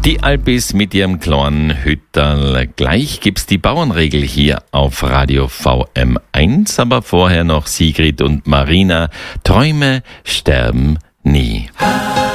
Die Alpis mit ihrem kleinen Hütterl. Gleich gibt's die Bauernregel hier auf Radio VM1, aber vorher noch Sigrid und Marina. Träume sterben nie.